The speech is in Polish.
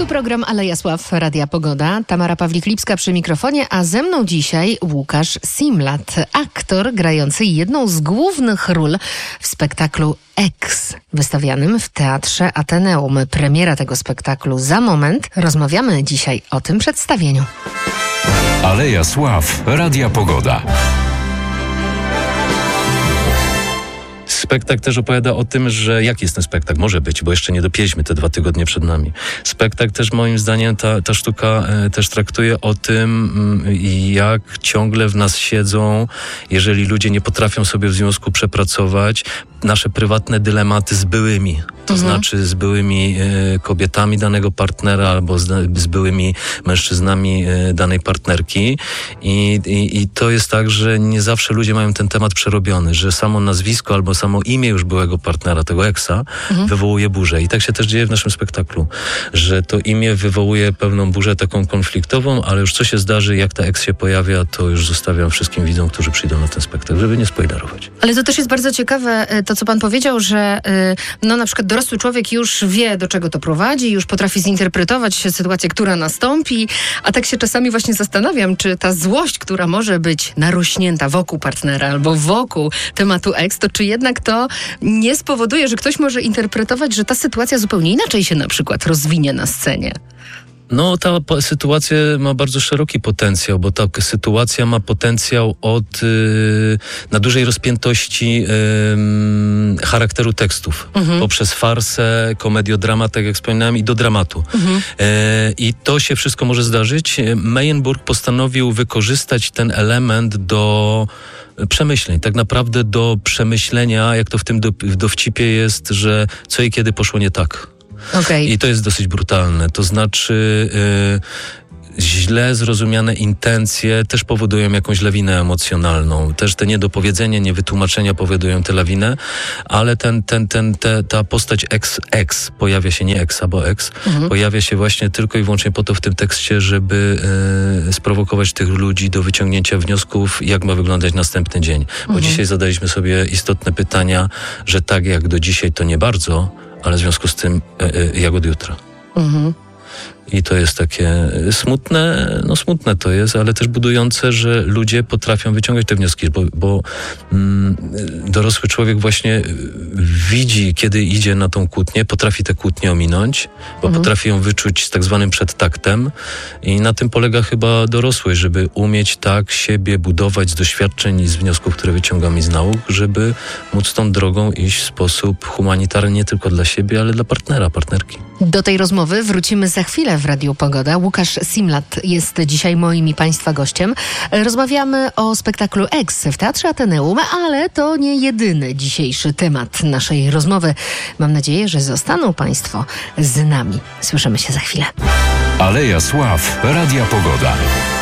Tu program Aleja Sław, Radia Pogoda. Tamara Pawlik-Lipska przy mikrofonie, a ze mną dzisiaj Łukasz Simlat, aktor grający jedną z głównych ról w spektaklu X, wystawianym w Teatrze Ateneum. Premiera tego spektaklu za moment. Rozmawiamy dzisiaj o tym przedstawieniu. Aleja Sław, Radia Pogoda. Spektakl też opowiada o tym, że jaki jest ten spektakl, może być, bo jeszcze nie dopięliśmy te 2 tygodnie przed nami. Spektakl też moim zdaniem, ta sztuka też traktuje o tym, jak ciągle w nas siedzą, jeżeli ludzie nie potrafią sobie w związku przepracować, nasze prywatne dylematy z byłymi. To znaczy z byłymi kobietami danego partnera albo z byłymi mężczyznami danej partnerki. I to jest tak, że nie zawsze ludzie mają ten temat przerobiony, że samo nazwisko albo samo imię już byłego partnera, tego eksa, wywołuje burzę. I tak się też dzieje w naszym spektaklu, że to imię wywołuje pewną burzę taką konfliktową, ale już co się zdarzy, jak ta eks się pojawia, to już zostawiam wszystkim widzom, którzy przyjdą na ten spektakl, żeby nie spoilerować. Ale to też jest bardzo ciekawe, to co pan powiedział, że na przykład dorosły człowiek już wie, do czego to prowadzi, już potrafi zinterpretować sytuację, która nastąpi, a tak się czasami właśnie zastanawiam, czy ta złość, która może być narośnięta wokół partnera albo wokół tematu eks, to czy jednak to nie spowoduje, że ktoś może interpretować, że ta sytuacja zupełnie inaczej się na przykład rozwinie na scenie? No, ta sytuacja ma bardzo szeroki potencjał, bo ta sytuacja ma potencjał od dużej rozpiętości charakteru tekstów. Poprzez farsę, komediodramat, tak jak wspominałem, i do dramatu. I to się wszystko może zdarzyć. Meyerburg postanowił wykorzystać ten element do przemyśleń, tak naprawdę do przemyślenia, jak to w tym dowcipie jest, że co i kiedy poszło nie tak. Okay. I to jest dosyć brutalne. To znaczy źle zrozumiane intencje też powodują jakąś lawinę emocjonalną. Też te niedopowiedzenia, niewytłumaczenia powodują tę lawinę, ale ta postać ex pojawia się, nie eksa, bo ex, pojawia się właśnie tylko i wyłącznie po to w tym tekście, żeby sprowokować tych ludzi do wyciągnięcia wniosków, jak ma wyglądać następny dzień. Bo dzisiaj zadaliśmy sobie istotne pytania, że tak jak do dzisiaj to nie bardzo, ale w związku z tym jak od jutra. I to jest takie smutne to jest, ale też budujące, że ludzie potrafią wyciągać te wnioski, bo dorosły człowiek właśnie widzi, kiedy idzie na tą kłótnię, potrafi tę kłótnię ominąć, bo potrafi ją wyczuć z tak zwanym przedtaktem i na tym polega chyba dorosłość, żeby umieć tak siebie budować z doświadczeń i z wniosków, które wyciągam i z nauk, żeby móc tą drogą iść w sposób humanitarny nie tylko dla siebie, ale dla partnera, partnerki. Do tej rozmowy wrócimy za chwilę w Radiu Pogoda. Łukasz Simlat jest dzisiaj moim i państwa gościem. Rozmawiamy o spektaklu X w Teatrze Ateneum, ale to nie jedyny dzisiejszy temat naszej rozmowy. Mam nadzieję, że zostaną państwo z nami. Słyszymy się za chwilę. Aleja Sław, Radia Pogoda.